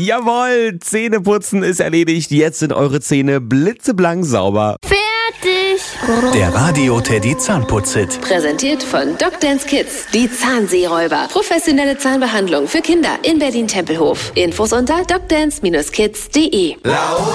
Jawohl, Zähneputzen ist erledigt. Jetzt sind eure Zähne blitzeblank sauber. Fertig! Der Radio Teddy Zahnputz-Hit. Präsentiert von Dr. Kids, die Zahnseeräuber. Professionelle Zahnbehandlung für Kinder in Berlin-Tempelhof. Infos unter drdance-kids.de.